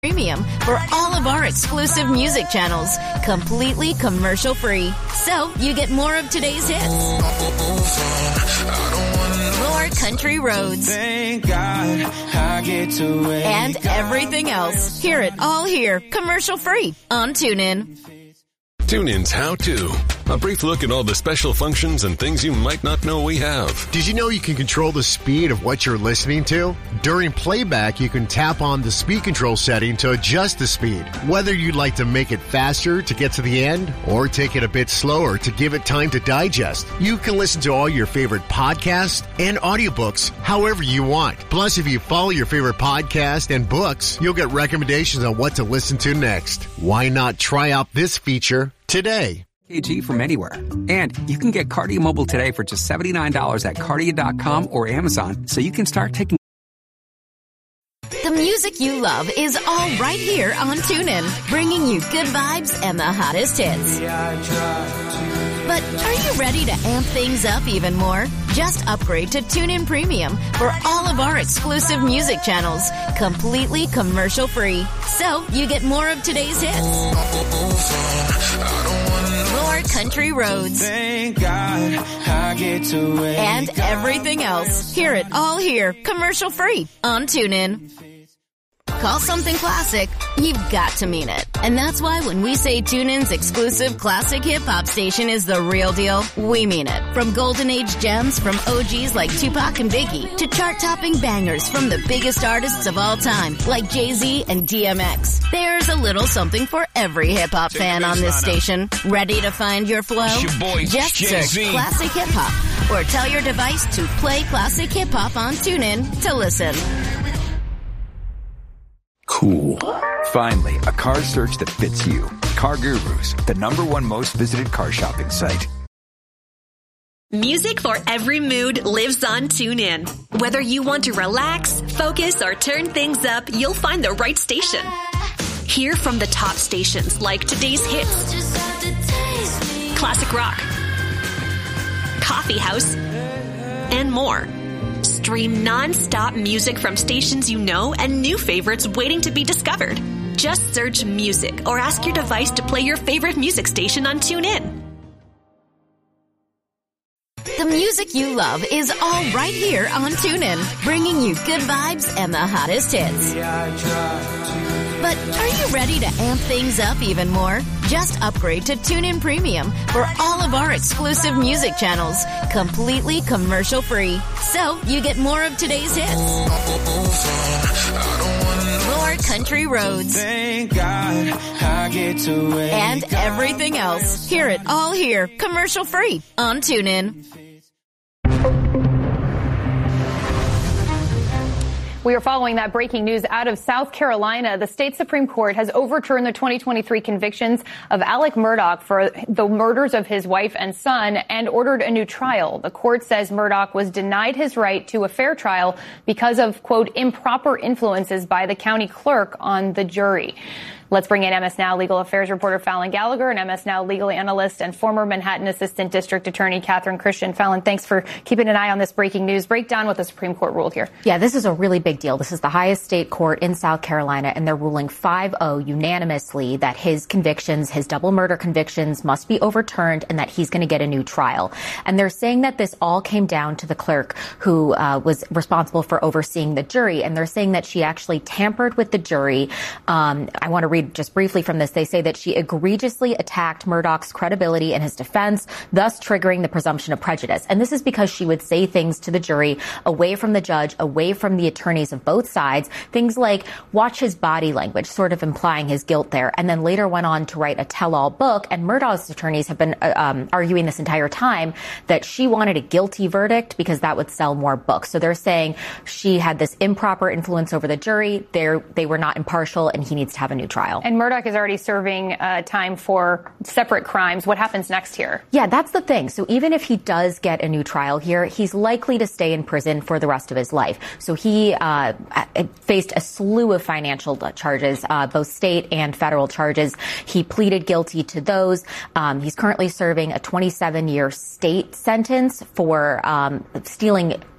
Premium for all of our exclusive music channels, completely commercial free. So you get more of today's hits, more country roads, Thank God I get to wake and everything else. Hear it all here, commercial free on TuneIn. TuneIn's How To. A brief look at all the special functions and things you might not know we have. Did you know you can control the speed of what you're listening to? During playback, you can tap on the speed control setting to adjust the speed. Whether you'd like to make it faster to get to the end or take it a bit slower to give it time to digest, you can listen to all your favorite podcasts and audiobooks however you want. Plus, if you follow your favorite podcast and books, you'll get recommendations on what to listen to next. Why not try out this feature today? KG from anywhere. And you can get Cardia Mobile today for just $79 at Cardia.com or Amazon, so you can start taking. The music you love is all right here on TuneIn, bringing you good vibes and the hottest hits. But are you ready to amp things up even more? Just upgrade to TuneIn Premium for all of our exclusive music channels, completely commercial free. So you get more of today's hits, more country roads, Thank God I get to wake and everything else. Hear it all here, commercial free on TuneIn. Call something classic, you've got to mean it. And that's why when we say TuneIn's exclusive classic hip-hop station is the real deal, we mean it. From golden age gems from OGs like Tupac and Biggie to chart-topping bangers from the biggest artists of all time like Jay-Z and DMX. There's a little something for every hip-hop fan on this station. Ready to find your flow? Just search Classic Hip-Hop or tell your device to play Classic Hip-Hop on TuneIn to listen. Cool. Finally, a car search that fits you. Car Gurus, the #1 most visited car shopping site. Music for every mood lives on TuneIn. Whether you want to relax, focus, or turn things up, you'll find the right station. Hear from the top stations like today's hits, classic rock, coffee house, and more. Stream non-stop music from stations you know and new favorites waiting to be discovered. Just search music or ask your device to play your favorite music station on TuneIn. The music you love is all right here on TuneIn, bringing you good vibes and the hottest hits. But are you ready to amp things up even more? Just upgrade to TuneIn Premium for all of our exclusive music channels, completely commercial free. So you get more of today's hits, more country roads, Thank God I get to wake and everything else. Hear it all here, commercial free on TuneIn. We are following that breaking news out of South Carolina. The state Supreme Court has overturned the 2023 convictions of Alec Murdaugh for the murders of his wife and son and ordered a new trial. The court says Murdaugh was denied his right to a fair trial because of, quote, improper influences by the county clerk on the jury. Let's bring in MS Now legal affairs reporter Fallon Gallagher and MS Now legal analyst and former Manhattan Assistant District Attorney Catherine Christian. Fallon, thanks for keeping an eye on this breaking news. Break down what the Supreme Court ruled here. Yeah, this is a really big deal. This is the highest state court in South Carolina, and they're ruling 5-0 unanimously that his convictions, his double murder convictions, must be overturned and that he's going to get a new trial. And they're saying that this all came down to the clerk who was responsible for overseeing the jury, and they're saying that she actually tampered with the jury. I want to read just briefly from this. They say that she egregiously attacked Murdaugh's credibility in his defense, thus triggering the presumption of prejudice. And this is because she would say things to the jury away from the judge, away from the attorneys of both sides, things like watch his body language, sort of implying his guilt there, and then later went on to write a tell-all book. And Murdaugh's attorneys have been arguing this entire time that she wanted a guilty verdict because that would sell more books. So they're saying she had this improper influence over the jury. They were not impartial, and he needs to have a new trial. And Murdaugh is already serving time for separate crimes. What happens next here? Yeah, that's the thing. So even if he does get a new trial here, he's likely to stay in prison for the rest of his life. So he faced a slew of financial charges, both state and federal charges. He pleaded guilty to those. He's currently serving a 27-year state sentence for stealing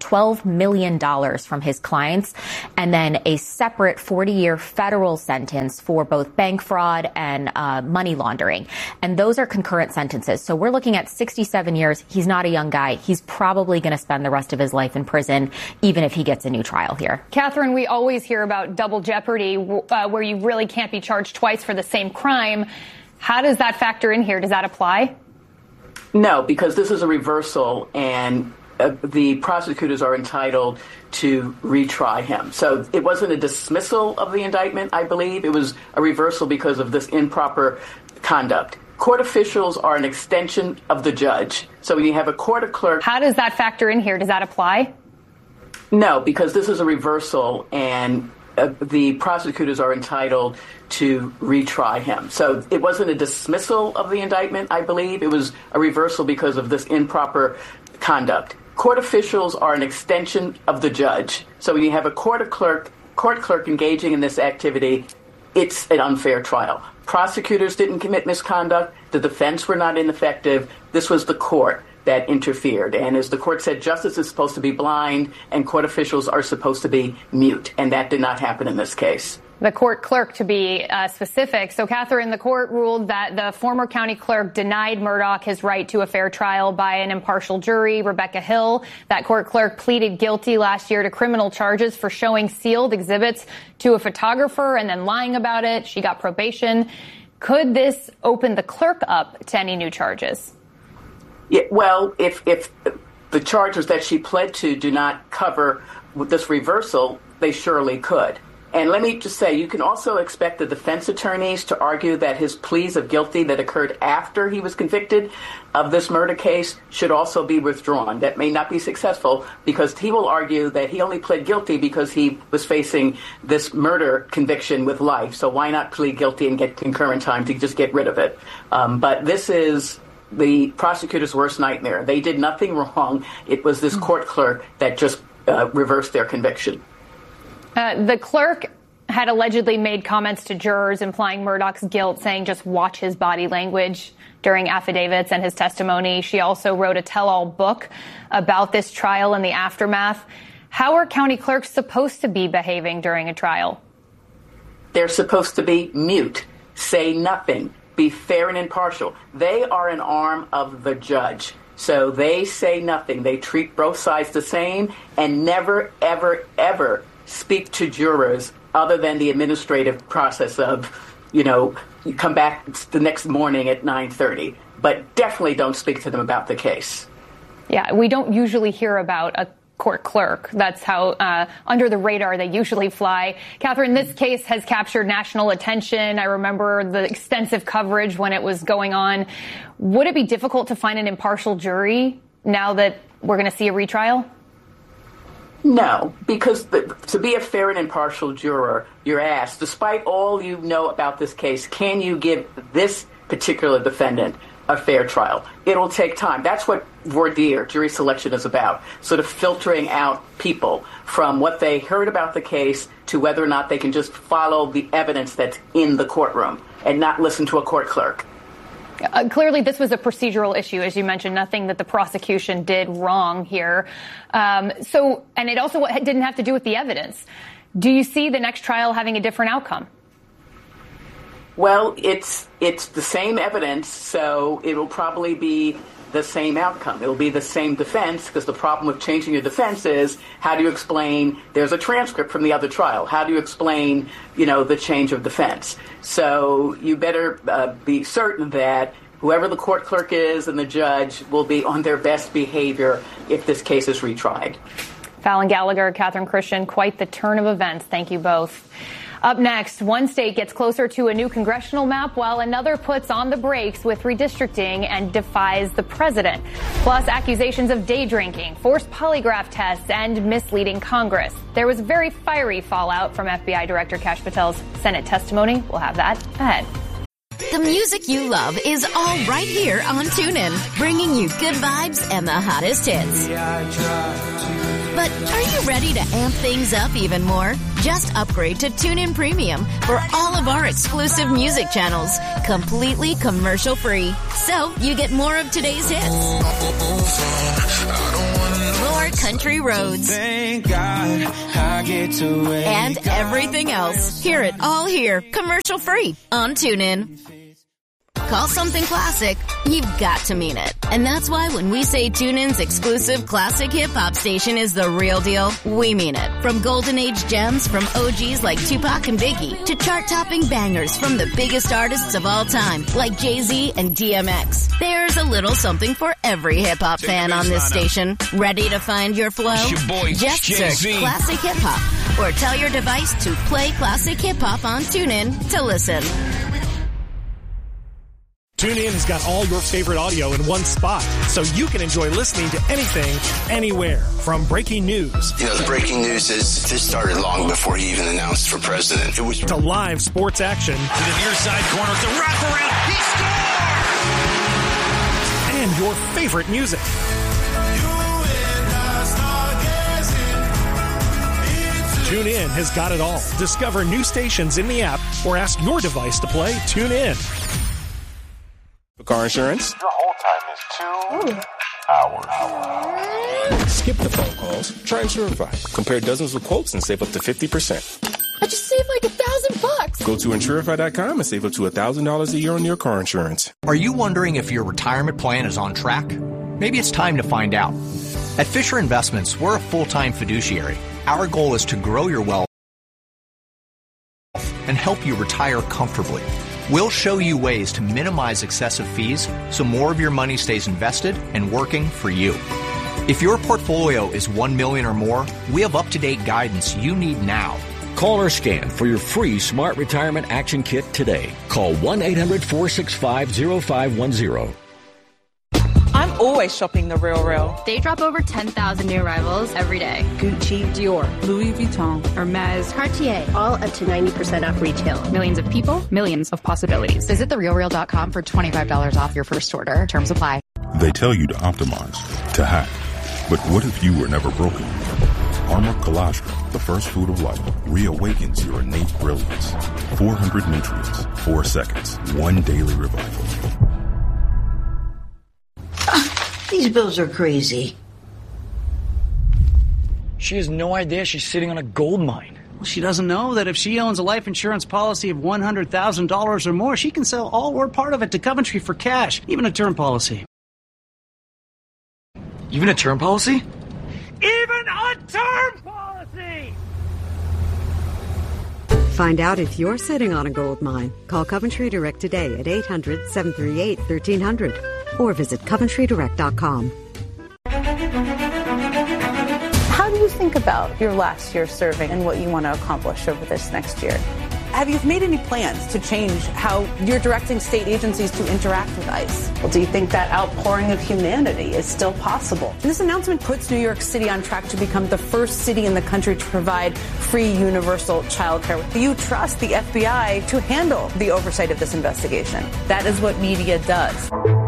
$12 million from his clients, and then a separate 40-year federal sentence for both bank fraud and money laundering. And those are concurrent sentences. So we're looking at 67 years. He's not a young guy. He's probably going to spend the rest of his life in prison, even if he gets a new trial here. Catherine, we always hear about double jeopardy, where you really can't be charged twice for the same crime. How does that factor in here? Does that apply? No, because this is a reversal, and the prosecutors are entitled to retry him. So it wasn't a dismissal of the indictment, I believe. It was a reversal because of this improper conduct. Court officials are an extension of the judge. So when you have a court clerk... How does that factor in here? Does that apply? No, because this is a reversal, and the prosecutors are entitled to retry him. So it wasn't a dismissal of the indictment, I believe. It was a reversal because of this improper conduct. Court officials are an extension of the judge. So when you have a court clerk engaging in this activity, it's an unfair trial. Prosecutors didn't commit misconduct. The defense were not ineffective. This was the court that interfered. And as the court said, justice is supposed to be blind and court officials are supposed to be mute. And that did not happen in this case. The court clerk, to be specific. So, Catherine, the court ruled that the former county clerk denied Murdaugh his right to a fair trial by an impartial jury. Rebecca Hill, that court clerk, pleaded guilty last year to criminal charges for showing sealed exhibits to a photographer and then lying about it. She got probation. Could this open the clerk up to any new charges? Yeah, well, if the charges that she pled to do not cover this reversal, they surely could. And let me just say, you can also expect the defense attorneys to argue that his pleas of guilty that occurred after he was convicted of this murder case should also be withdrawn. That may not be successful because he will argue that he only pled guilty because he was facing this murder conviction with life. So why not plead guilty and get concurrent time to just get rid of it? But this is the prosecutor's worst nightmare. They did nothing wrong. It was this court clerk that just reversed their conviction. The clerk had allegedly made comments to jurors implying Murdaugh's guilt, saying just watch his body language during affidavits and his testimony. She also wrote a tell-all book about this trial and the aftermath. How are county clerks supposed to be behaving during a trial? They're supposed to be mute, say nothing, be fair and impartial. They are an arm of the judge. So they say nothing. They treat both sides the same and never, ever, ever speak to jurors other than the administrative process of, you come back the next morning at 9:30, but definitely don't speak to them about the case. Yeah, we don't usually hear about a court clerk. That's how under the radar they usually fly. Catherine, this case has captured national attention. I remember the extensive coverage when it was going on. Would it be difficult to find an impartial jury now that we're going to see a retrial? No, because to be a fair and impartial juror, you're asked, despite all you know about this case, can you give this particular defendant a fair trial? It'll take time. That's what voir dire, jury selection, is about, sort of filtering out people from what they heard about the case to whether or not they can just follow the evidence that's in the courtroom and not listen to a court clerk. Clearly, this was a procedural issue, as you mentioned, nothing that the prosecution did wrong here. And it also didn't have to do with the evidence. Do you see the next trial having a different outcome? Well, it's the same evidence, so it will probably be the same outcome. It will be the same defense, because the problem with changing your defense is, how do you explain there's a transcript from the other trial? How do you explain, the change of defense? So you better be certain that whoever the court clerk is and the judge will be on their best behavior if this case is retried. Fallon Gallagher, Catherine Christian, quite the turn of events. Thank you both. Up next, one state gets closer to a new congressional map while another puts on the brakes with redistricting and defies the president. Plus, accusations of day drinking, forced polygraph tests, and misleading Congress. There was very fiery fallout from FBI Director Kash Patel's Senate testimony. We'll have that ahead. The music you love is all right here on TuneIn, bringing you good vibes and the hottest hits. But are you ready to amp things up even more? Just upgrade to TuneIn Premium for all of our exclusive music channels, completely commercial-free. So you get more of today's hits, more more country roads. Thank God I get to wake And everything else. Hear it all here, commercial free on TuneIn. Call something classic, you've got to mean it. And that's why when we say TuneIn's exclusive classic hip-hop station is the real deal, we mean it. From golden age gems from OGs like Tupac and Biggie to chart-topping bangers from the biggest artists of all time like Jay-Z and DMX. There's a little something for every hip-hop fan on this station. Ready to find your flow? It's your boy, Just Jay-Z. search Classic Hip-Hop or tell your device to play Classic Hip-Hop on TuneIn to listen. TuneIn has got all your favorite audio in one spot, so you can enjoy listening to anything, anywhere. From breaking news. You know, the breaking news is this started long before he even announced for president. It was to live sports action. To the near side corner, to wraparound. He scores! And your favorite music. TuneIn has got it all. Discover new stations in the app or ask your device to play TuneIn. For car insurance, your hold time is 2 hours. Skip the phone calls. Try Insurify. Compare dozens of quotes and save up to 50%. I just saved like $1,000. Go to Insurify.com and save up to $1,000 a year on your car insurance. Are you wondering if your retirement plan is on track? Maybe it's time to find out. At Fisher Investments, we're a full-time fiduciary. Our goal is to grow your wealth and help you retire comfortably. We'll show you ways to minimize excessive fees so more of your money stays invested and working for you. If your portfolio is $1 million or more, we have up-to-date guidance you need now. Call or scan for your free Smart Retirement Action Kit today. Call 1-800-465-0510. I'm always shopping The RealReal. They drop over 10,000 new arrivals every day. Gucci, Dior, Louis Vuitton, Hermes, Cartier, all up to 90% off retail. Millions of people, millions of possibilities. Visit TheRealReal.com for $25 off your first order. Terms apply. They tell you to optimize, to hack. But what if you were never broken? Armor Colostrum, the first food of life, reawakens your innate brilliance. 400 nutrients, 4 seconds, 1 daily revival. These bills are crazy. She has no idea she's sitting on a gold mine. Well, she doesn't know that if she owns a life insurance policy of $100,000 or more, she can sell all or part of it to Coventry for cash, even a term policy. Even a term policy? Even a term policy! Find out if you're sitting on a gold mine. Call Coventry Direct today at 800-738-1300 or visit CoventryDirect.com. How do you think about your last year serving and what you want to accomplish over this next year? Have you made any plans to change how you're directing state agencies to interact with ICE? Well, do you think that outpouring of humanity is still possible? And this announcement puts New York City on track to become the first city in the country to provide free universal child care. Do you trust the FBI to handle the oversight of this investigation? That is what media does.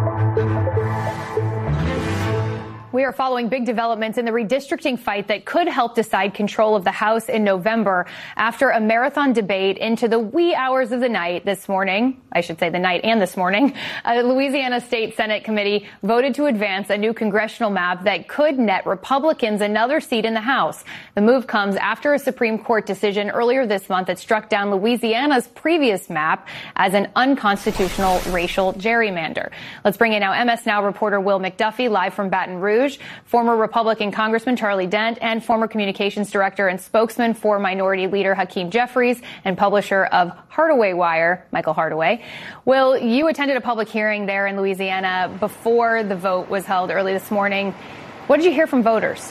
We are following big developments in the redistricting fight that could help decide control of the House in November after a marathon debate into the wee hours of the night this morning. I should say the night and this morning. A Louisiana State Senate committee voted to advance a new congressional map that could net Republicans another seat in the House. The move comes after a Supreme Court decision earlier this month that struck down Louisiana's previous map as an unconstitutional racial gerrymander. Let's bring in now MS Now reporter Will McDuffie live from Baton Rouge. Former Republican Congressman Charlie Dent and former communications director and spokesman for Minority Leader Hakeem Jeffries and publisher of Hardaway Wire, Michael Hardaway. Will, you attended a public hearing there in Louisiana before the vote was held early this morning. What did you hear from voters?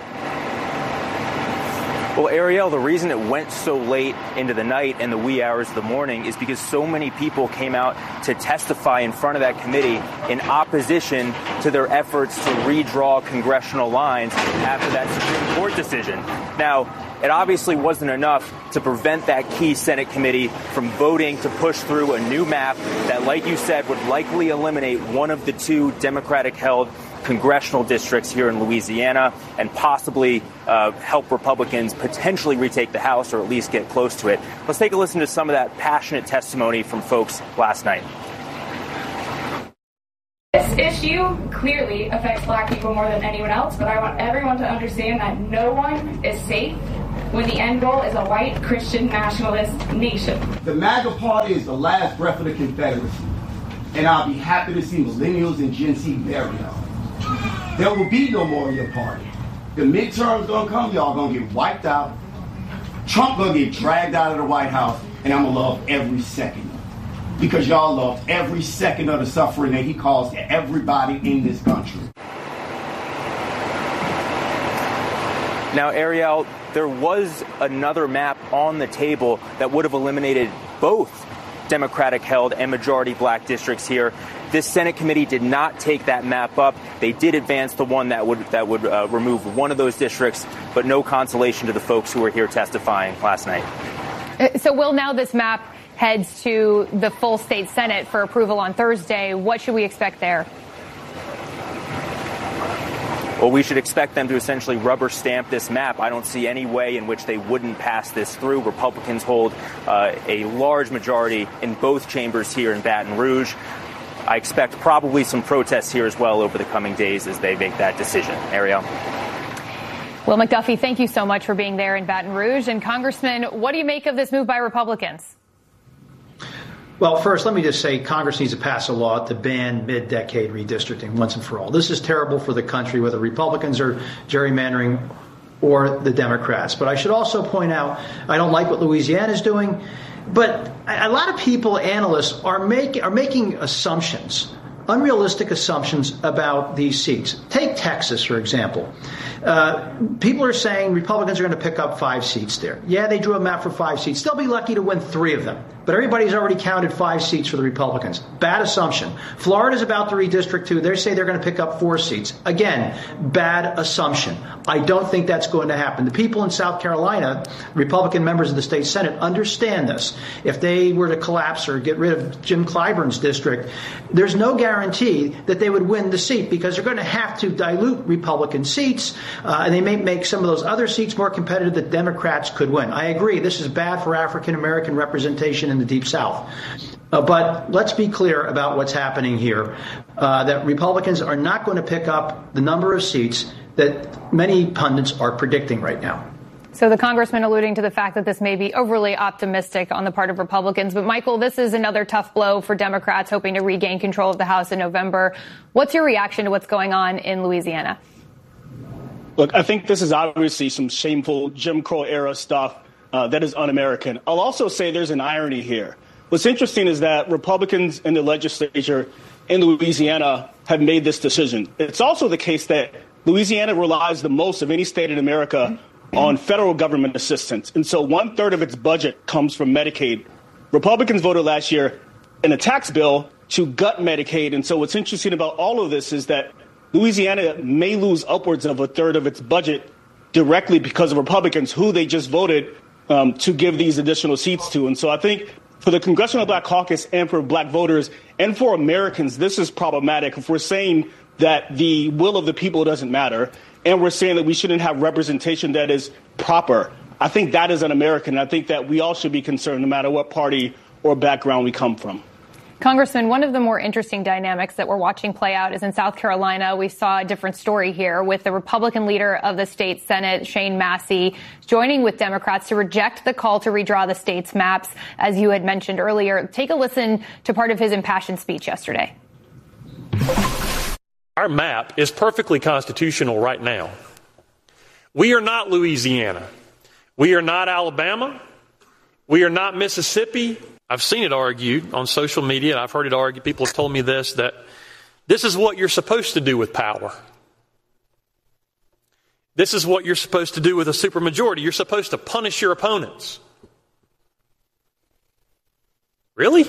Well, Ariel, the reason it went so late into the night and the wee hours of the morning is because so many people came out to testify in front of that committee in opposition to their efforts to redraw congressional lines after that Supreme Court decision. Now, it obviously wasn't enough to prevent that key Senate committee from voting to push through a new map that, like you said, would likely eliminate one of the two Democratic-held congressional districts here in Louisiana and possibly help Republicans potentially retake the House or at least get close to it. Let's take a listen to some of that passionate testimony from folks last night. This issue clearly affects black people more than anyone else, but I want everyone to understand that no one is safe when the end goal is a white Christian nationalist nation. The MAGA party is the last breath of the Confederacy, and I'll be happy to see millennials and Gen Z bury y'all. There will be no more of your party. The midterms gonna come, y'all gonna get wiped out. Trump gonna get dragged out of the White House, and I'm gonna love every second. Because y'all loved every second of the suffering that he caused to everybody in this country. Now, Ariel, there was another map on the table that would have eliminated both Democratic-held and majority-black districts here. This Senate committee did not take that map up. They did advance the one that would remove one of those districts, but no consolation to the folks who were here testifying last night. So, Will, now this map heads to the full state Senate for approval on Thursday. What should we expect there? Well, we should expect them to essentially rubber stamp this map. I don't see any way in which they wouldn't pass this through. Republicans hold a large majority in both chambers here in Baton Rouge. I expect probably some protests here as well over the coming days as they make that decision. Ariel. Will McDuffie, thank you so much for being there in Baton Rouge. And Congressman, what do you make of this move by Republicans? Well, first, let me just say Congress needs to pass a law to ban mid-decade redistricting once and for all. This is terrible for the country, whether Republicans are gerrymandering or the Democrats. But I should also point out, I don't like what Louisiana is doing, but a lot of people, analysts, are making assumptions, unrealistic assumptions about these seats. Take Texas, for example. People are saying Republicans are going to pick up 5 seats there. Yeah, they drew a map for 5 seats. They'll be lucky to win 3 of them. But everybody's already counted 5 seats for the Republicans. Bad assumption. Florida's about to redistrict too. They say they're going to pick up 4 seats. Again, bad assumption. I don't think that's going to happen. The people in South Carolina, Republican members of the state Senate, understand this. If they were to collapse or get rid of Jim Clyburn's district, there's no guarantee that they would win the seat because they're going to have to dilute Republican seats, and they may make some of those other seats more competitive that Democrats could win. I agree. This is bad for African-American representation in the Deep South. But let's be clear about what's happening here, that Republicans are not going to pick up the number of seats that many pundits are predicting right now. So the congressman alluding to the fact that this may be overly optimistic on the part of Republicans. But, Michael, this is another tough blow for Democrats hoping to regain control of the House in November. What's your reaction to what's going on in Louisiana? Look, I think this is obviously some shameful Jim Crow era stuff that is un-American. I'll also say there's an irony here. What's interesting is that Republicans in the legislature in Louisiana have made this decision. It's also the case that Louisiana relies the most of any state in America on federal government assistance. And so 1/3 of its budget comes from Medicaid. Republicans voted last year in a tax bill to gut Medicaid. And so what's interesting about all of this is that Louisiana may lose upwards of 1/3 of its budget directly because of Republicans who they just voted to give these additional seats to. And so I think for the Congressional Black Caucus and for black voters and for Americans, this is problematic. If we're saying that the will of the people doesn't matter and we're saying that we shouldn't have representation that is proper, I think that is un-American. I think that we all should be concerned no matter what party or background we come from. Congressman, one of the more interesting dynamics that we're watching play out is in South Carolina. We saw a different story here with the Republican leader of the state Senate, Shane Massey, joining with Democrats to reject the call to redraw the state's maps, as you had mentioned earlier. Take a listen to part of his impassioned speech yesterday. Our map is perfectly constitutional right now. We are not Louisiana. We are not Alabama. We are not Mississippi. I've seen it argued on social media, and I've heard it argued, people have told me this, that this is what you're supposed to do with power. This is what you're supposed to do with a supermajority. You're supposed to punish your opponents. Really?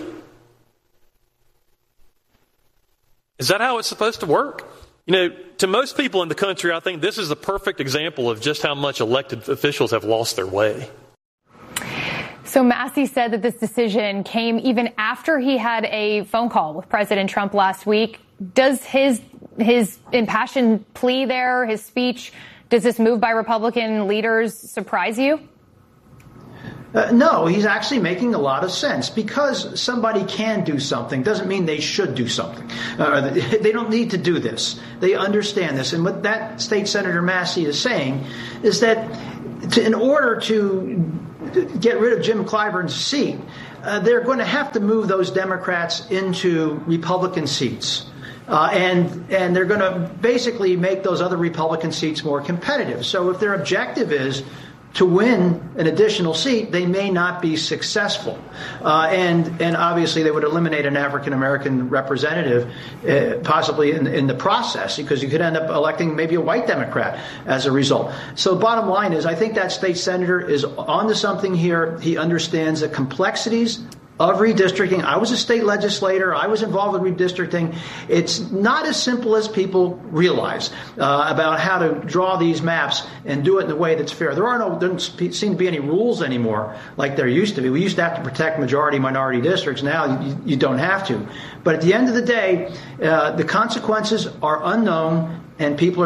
Is that how it's supposed to work? You know, to most people in the country, I think this is a perfect example of just how much elected officials have lost their way. So Massey said that this decision came even after he had a phone call with President Trump last week. Does his impassioned plea there, his speech, does this move by Republican leaders surprise you? No, he's actually making a lot of sense. Because somebody can do something doesn't mean they should do something. They don't need to do this. They understand this. And what that State Senator Massey is saying is that in order to get rid of Jim Clyburn's seat, they're going to have to move those Democrats into Republican seats. And they're going to basically make those other Republican seats more competitive. So if their objective is to win an additional seat, they may not be successful. And obviously they would eliminate an African-American representative possibly in the process, because you could end up electing maybe a white Democrat as a result. So bottom line is, I think that state senator is onto something here. He understands the complexities of redistricting. I was a state legislator. I was involved with redistricting. It's not as simple as people realize about how to draw these maps and do it in a way that's fair. There don't seem to be any rules anymore like there used to be. We used to have to protect majority-minority districts. Now you don't have to. But at the end of the day, the consequences are unknown, and people are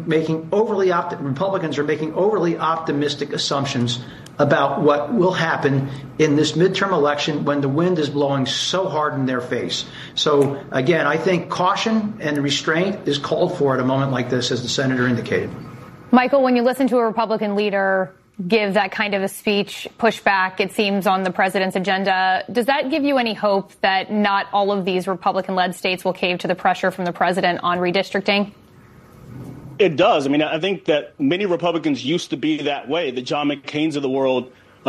Republicans are making overly optimistic assumptions about what will happen in this midterm election when the wind is blowing so hard in their face. So, again, I think caution and restraint is called for at a moment like this, as the senator indicated. Michael, when you listen to a Republican leader give that kind of a speech, push back, it seems, on the president's agenda, does that give you any hope that not all of these Republican-led states will cave to the pressure from the president on redistricting? It does. I mean, I think that many Republicans used to be that way. The John McCains of the world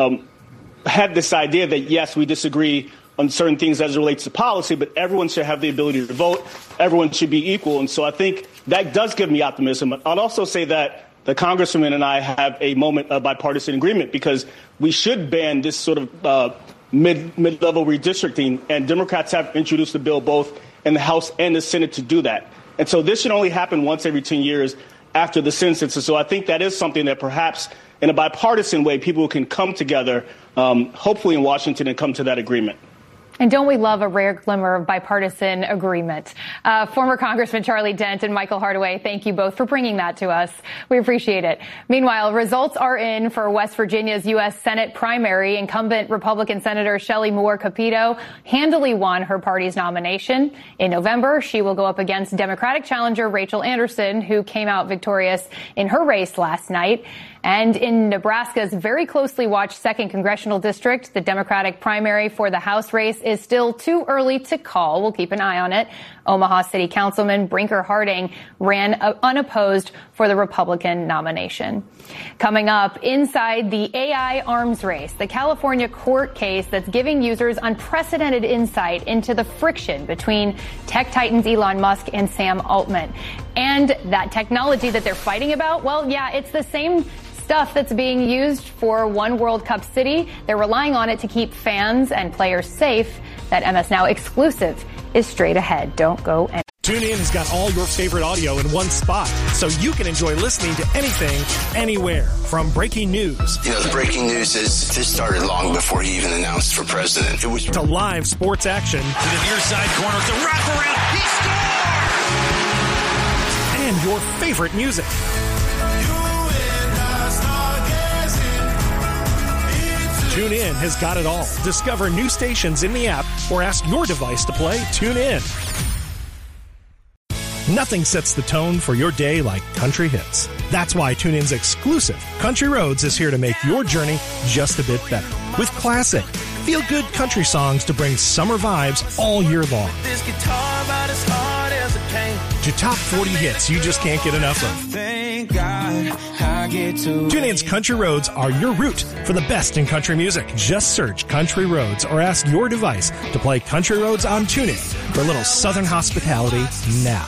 had this idea that, yes, we disagree on certain things as it relates to policy, but everyone should have the ability to vote. Everyone should be equal. And so I think that does give me optimism. I'd also say that the congressman and I have a moment of bipartisan agreement, because we should ban this sort of mid-level redistricting, and Democrats have introduced a bill both in the House and the Senate to do that. And so this should only happen once every 10 years after the census. And so I think that is something that perhaps in a bipartisan way people can come together, hopefully in Washington, and come to that agreement. And don't we love a rare glimmer of bipartisan agreement? Former Congressman Charlie Dent and Michael Hardaway, thank you both for bringing that to us. We appreciate it. Meanwhile, results are in for West Virginia's U.S. Senate primary. Incumbent Republican Senator Shelley Moore Capito handily won her party's nomination. In November, she will go up against Democratic challenger Rachel Anderson, who came out victorious in her race last night. And in Nebraska's very closely watched 2nd Congressional District, the Democratic primary for the House race is still too early to call. We'll keep an eye on it. Omaha City Councilman Brinker Harding ran unopposed for the Republican nomination. Coming up, inside the AI arms race, the California court case that's giving users unprecedented insight into the friction between tech titans Elon Musk and Sam Altman. And that technology that they're fighting about, well, yeah, it's the same stuff that's being used for One World Cup City. They're relying on it to keep fans and players safe. That MS Now exclusive is straight ahead. Don't go anywhere. TuneIn has got all your favorite audio in one spot, so you can enjoy listening to anything, anywhere. From breaking news. The breaking news is this started long before he even announced for president. It was to live sports action. To the near side corner, the wraparound. He scores! And your favorite music. TuneIn has got it all. Discover new stations in the app or ask your device to play TuneIn. Nothing sets the tone for your day like country hits. That's why TuneIn's exclusive Country Roads is here to make your journey just a bit better. With classic, feel-good country songs to bring summer vibes all year long. This guitar about as hard as a pain. To top 40 hits you just can't get enough of. Thank God I get to TuneIn's Country Roads are your route for the best in country music. Just search Country Roads or ask your device to play Country Roads on TuneIn for a little Southern hospitality now.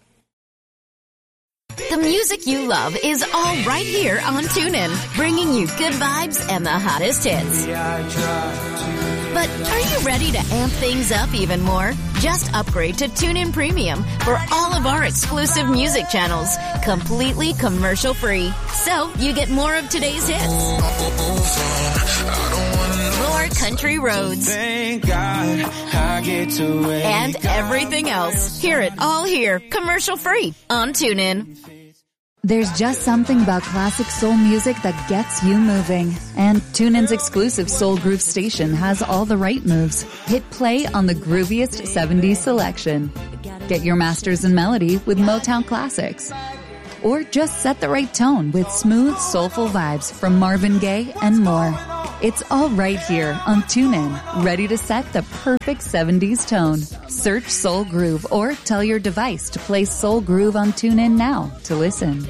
The music you love is all right here on TuneIn, bringing you good vibes and the hottest hits. But are you ready to amp things up even more? Just upgrade to TuneIn Premium for all of our exclusive music channels, completely commercial-free. So you get more of today's hits. More country roads. Thank God I get to and everything else. Hear it all here, commercial-free on TuneIn. There's just something about classic soul music that gets you moving. And TuneIn's exclusive Soul Groove station has all the right moves. Hit play on the grooviest 70s selection. Get your masters in melody with Motown classics. Or just set the right tone with smooth, soulful vibes from Marvin Gaye and more. It's all right here on TuneIn, ready to set the perfect 70s tone. Search Soul Groove or tell your device to play Soul Groove on TuneIn now to listen.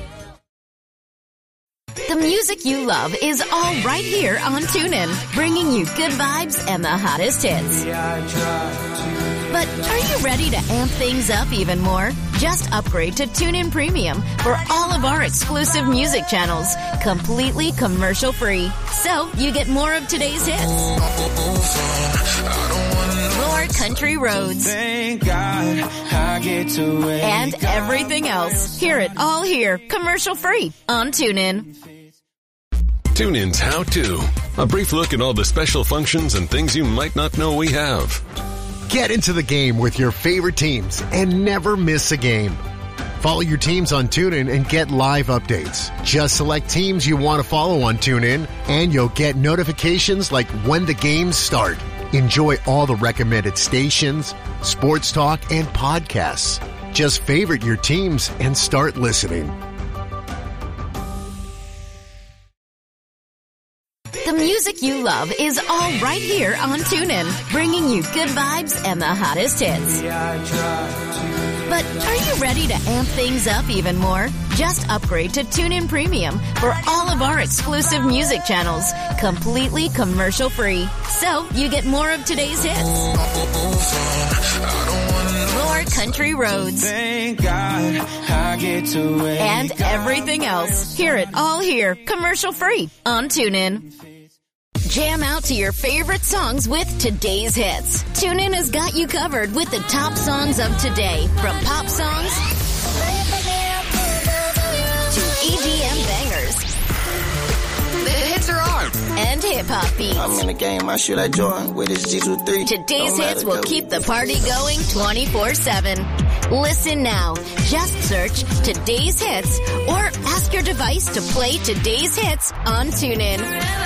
The music you love is all right here on TuneIn, bringing you good vibes and the hottest hits. But are you ready to amp things up even more? Just upgrade to TuneIn Premium for all of our exclusive music channels, completely commercial-free. So you get more of today's hits, more country roads, Thank God I get to wake and everything else. Hear it all here, commercial-free on TuneIn. TuneIn's How To. A brief look at all the special functions and things you might not know we have. Get into the game with your favorite teams and never miss a game. Follow your teams on TuneIn and get live updates. Just select teams you want to follow on TuneIn, and you'll get notifications like when the games start. Enjoy all the recommended stations, sports talk, and podcasts. Just favorite your teams and start listening. The music you love is all right here on TuneIn, bringing you good vibes and the hottest hits. But are you ready to amp things up even more? Just upgrade to TuneIn Premium for all of our exclusive music channels, completely commercial-free. So you get more of today's hits, more country roads, Thank God I get to wake and everything else. Hear it all here, commercial-free on TuneIn. Jam out to your favorite songs with today's hits. TuneIn has got you covered with the top songs of today, from pop songs to EDM bangers. The hits are on. And hip-hop beats. I'm in the game, I should I join with this G23. Today's hits will keep the party going 24/7. Listen now. Just search Today's Hits or ask your device to play Today's Hits on TuneIn.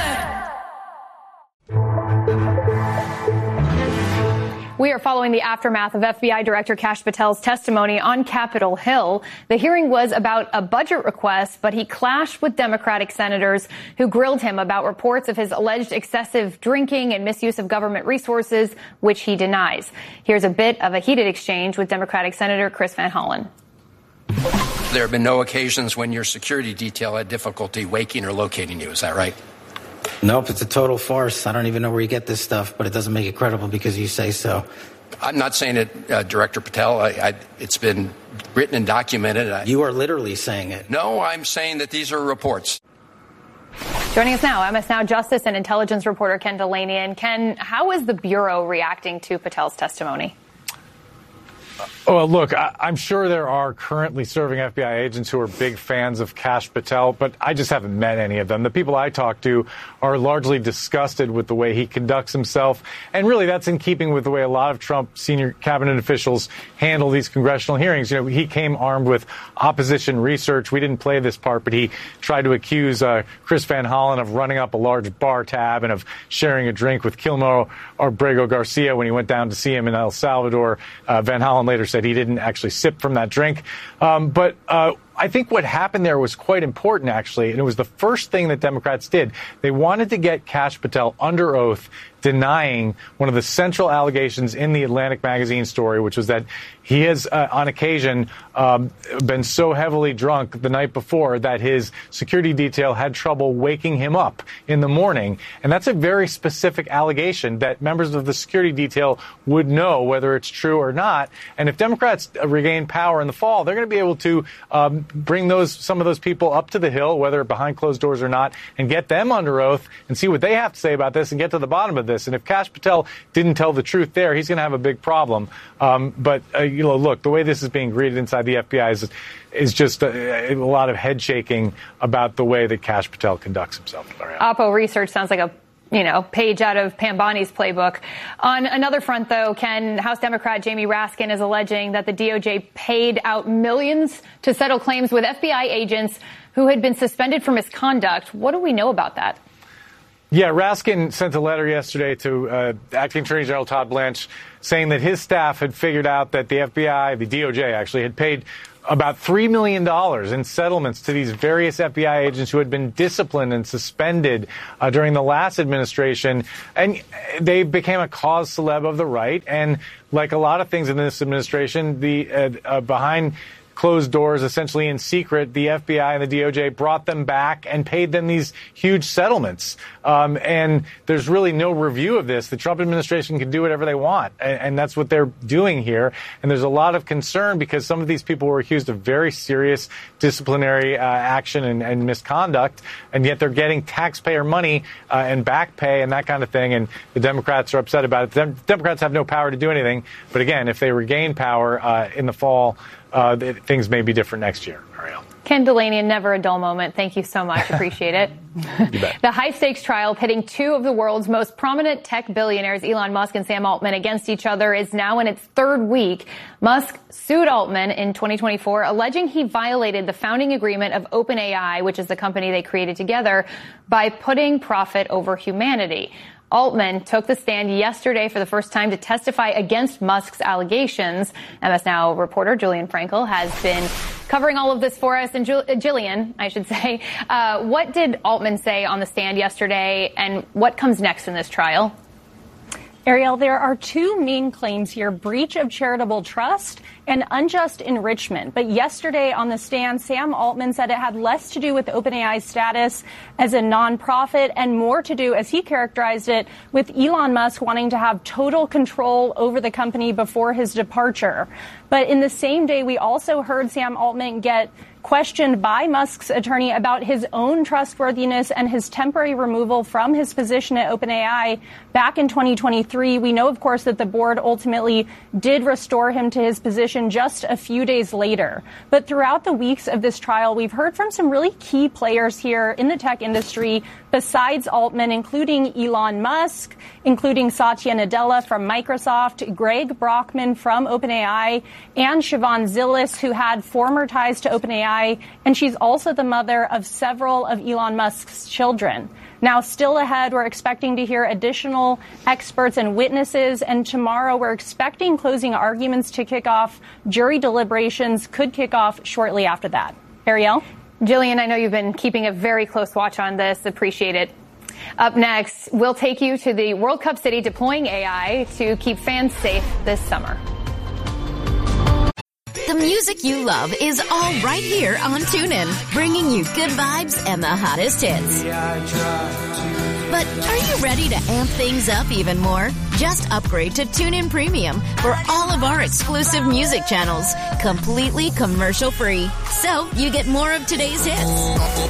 We are following the aftermath of FBI Director Kash Patel's testimony on Capitol Hill. The hearing was about a budget request, but he clashed with Democratic senators who grilled him about reports of his alleged excessive drinking and misuse of government resources, which he denies. Here's a bit of a heated exchange with Democratic Senator Chris Van Hollen. There have been no occasions when your security detail had difficulty waking or locating you. Is that right? Nope, it's a total farce. I don't even know where you get this stuff, but it doesn't make it credible because you say so. I'm not saying it, Director Patel. It's been written and documented. You are literally saying it. No, I'm saying that these are reports. Joining us now, MS Now Justice and Intelligence reporter Ken Delaney. And Ken, how is the Bureau reacting to Patel's testimony? Well, look, I'm sure there are currently serving FBI agents who are big fans of Kash Patel, but I just haven't met any of them. The people I talk to are largely disgusted with the way he conducts himself. And really, that's in keeping with the way a lot of Trump senior cabinet officials handle these congressional hearings. You know, he came armed with opposition research. We didn't play this part, but he tried to accuse Chris Van Hollen of running up a large bar tab and of sharing a drink with Kilmer Abrego Garcia when he went down to see him in El Salvador. Van Hollen later said he didn't actually sip from that drink. But I think what happened there was quite important, actually, and it was the first thing that Democrats did. They wanted to get Kash Patel under oath, denying one of the central allegations in the Atlantic magazine story, which was that he has, on occasion, been so heavily drunk the night before that his security detail had trouble waking him up in the morning. And that's a very specific allegation that members of the security detail would know whether it's true or not. And if Democrats regain power in the fall, they're going to be able to bring some of those people up to the Hill, whether behind closed doors or not, and get them under oath and see what they have to say about this and get to the bottom of this. And if Kash Patel didn't tell the truth there, he's going to have a big problem. But look, the way this is being greeted inside the FBI is just a lot of head shaking about the way that Kash Patel conducts himself. Oppo Research sounds like a page out of Pam Bonnie's playbook. On another front, though, Ken, House Democrat Jamie Raskin is alleging that the DOJ paid out millions to settle claims with FBI agents who had been suspended for misconduct. What do we know about that? Yeah, Raskin sent a letter yesterday to Acting Attorney General Todd Blanche saying that his staff had figured out that the FBI, the DOJ actually, had paid about $3 million in settlements to these various FBI agents who had been disciplined and suspended during the last administration. And they became a cause célèbre of the right. And like a lot of things in this administration, the behind closed doors, essentially in secret, the FBI and the DOJ brought them back and paid them these huge settlements. And there's really no review of this. The Trump administration can do whatever they want, and that's what they're doing here. And there's a lot of concern because some of these people were accused of very serious disciplinary action and misconduct, and yet they're getting taxpayer money and back pay and that kind of thing, and the Democrats are upset about it. The Democrats have no power to do anything, but again, if they regain power in the fall, things may be different next year. Ariel. Ken Dilanian, never a dull moment. Thank you so much. Appreciate it. You bet. The high-stakes trial pitting two of the world's most prominent tech billionaires, Elon Musk and Sam Altman, against each other is now in its third week. Musk sued Altman in 2024, alleging he violated the founding agreement of OpenAI, which is the company they created together, by putting profit over humanity. Altman took the stand yesterday for the first time to testify against Musk's allegations. MS Now reporter Julian Frankel has been covering all of this for us. And Jillian, I should say, what did Altman say on the stand yesterday, and what comes next in this trial? Ariel, there are two main claims here, breach of charitable trust and unjust enrichment. But yesterday on the stand, Sam Altman said it had less to do with OpenAI's status as a nonprofit and more to do, as he characterized it, with Elon Musk wanting to have total control over the company before his departure. But in the same day, we also heard Sam Altman get questioned by Musk's attorney about his own trustworthiness and his temporary removal from his position at OpenAI back in 2023. We know, of course, that the board ultimately did restore him to his position just a few days later. But throughout the weeks of this trial, we've heard from some really key players here in the tech industry besides Altman, including Elon Musk, including Satya Nadella from Microsoft, Greg Brockman from OpenAI, and Siobhan Zilis, who had former ties to OpenAI, and she's also the mother of several of Elon Musk's children. Now, still ahead, we're expecting to hear additional experts and witnesses, and tomorrow we're expecting closing arguments to kick off. Jury deliberations could kick off shortly after that. Ariel? Jillian, I know you've been keeping a very close watch on this. Appreciate it. Up next, we'll take you to the World Cup city deploying AI to keep fans safe this summer. The music you love is all right here on TuneIn, bringing you good vibes and the hottest hits. But are you ready to amp things up even more? Just upgrade to TuneIn Premium for all of our exclusive music channels, completely commercial-free. So you get more of today's hits,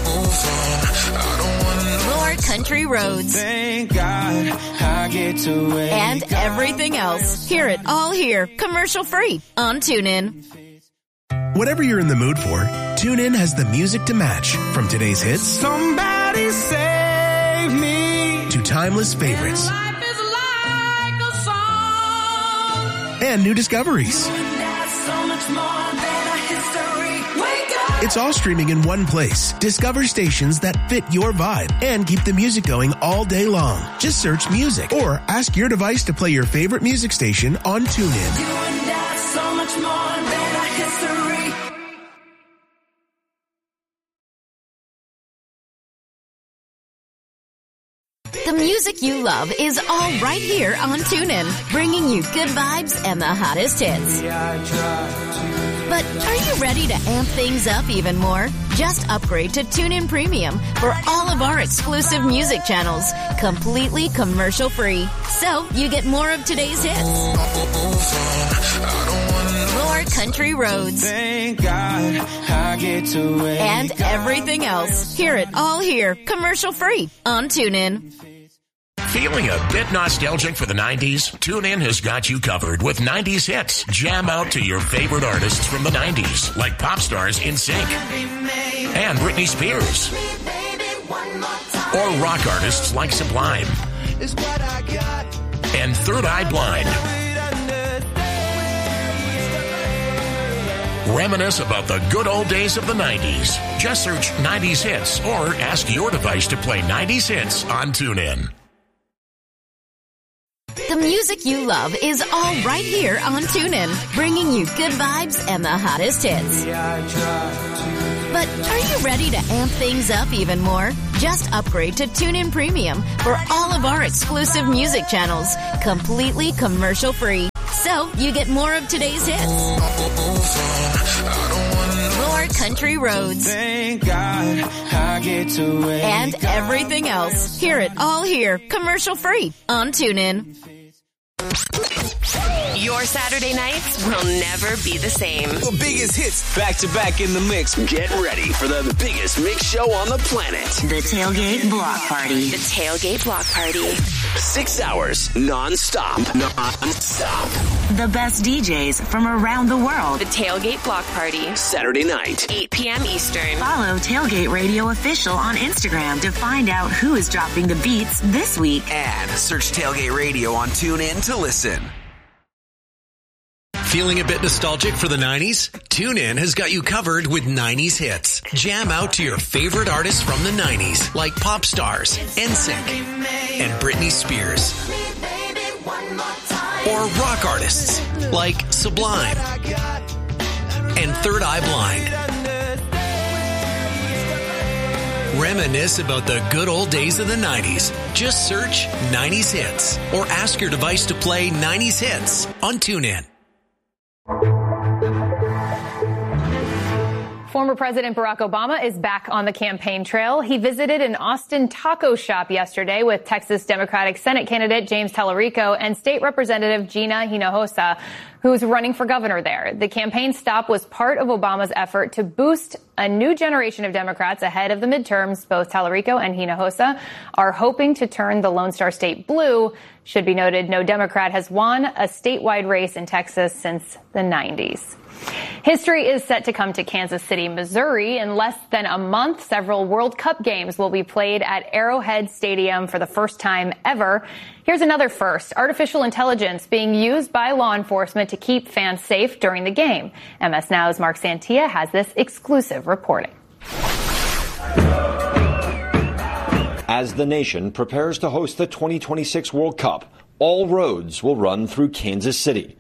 more country roads, Thank God I get to wake and everything else. Hear it all here, commercial-free on TuneIn. Whatever you're in the mood for, TuneIn has the music to match. From today's hits, Somebody save me, to timeless favorites, life is like a song, and new discoveries. so much more than a history. Wake up. It's all streaming in one place. Discover stations that fit your vibe and keep the music going all day long. Just search music or ask your device to play your favorite music station on TuneIn. You and I, so much more than a history. The music you love is all right here on TuneIn, bringing you good vibes and the hottest hits. But are you ready to amp things up even more? Just upgrade to TuneIn Premium for all of our exclusive music channels, completely commercial-free. So you get more of today's hits, more country roads, Thank God I get to wake and everything else. Hear it all here, commercial-free on TuneIn. Feeling a bit nostalgic for the 90s? TuneIn has got you covered with 90s hits. Jam out to your favorite artists from the 90s, like pop stars NSYNC and Britney Spears, or rock artists like Sublime. is what I got. And Third Eye Blind. Reminisce about the good old days of the 90s. Just search 90s Hits or ask your device to play 90s Hits on TuneIn. The music you love is all right here on TuneIn, bringing you good vibes and the hottest hits. But are you ready to amp things up even more? Just upgrade to TuneIn Premium for all of our exclusive music channels, completely commercial-free. So you get more of today's hits, more country roads, Thank God I get to wake and everything else. Hear it all here, commercial-free on TuneIn. Your Saturday nights will never be the same. The biggest hits back to back in the mix. Get ready for the biggest mix show on the planet. The Tailgate Block Party. The Tailgate Block Party. 6 hours non-stop. Non-stop. The best DJs from around the world. The Tailgate Block Party. Saturday night. 8 p.m. Eastern. Follow Tailgate Radio Official on Instagram to find out who is dropping the beats this week. And search Tailgate Radio on TuneIn to listen. Feeling a bit nostalgic for the 90s? TuneIn has got you covered with 90s hits. Jam out to your favorite artists from the 90s, like pop stars, NSYNC, and Britney Spears. Or rock artists, like Sublime and Third Eye Blind. Reminisce about the good old days of the 90s. Just search 90s Hits or ask your device to play 90s Hits on TuneIn. Former President Barack Obama is back on the campaign trail. He visited an Austin taco shop yesterday with Texas Democratic Senate candidate James Tallarico and State Representative Gina Hinojosa, who's running for governor there. The campaign stop was part of Obama's effort to boost a new generation of Democrats ahead of the midterms. Both Tallarico and Hinojosa are hoping to turn the Lone Star State blue. Should be noted, no Democrat has won a statewide race in Texas since the 90s. History is set to come to Kansas City, Missouri. In less than a month, several World Cup games will be played at Arrowhead Stadium for the first time ever. Here's another first: artificial intelligence being used by law enforcement to keep fans safe during the game. MS Now's Mark Santia has this exclusive reporting. As the nation prepares to host the 2026 World Cup, all roads will run through Kansas City.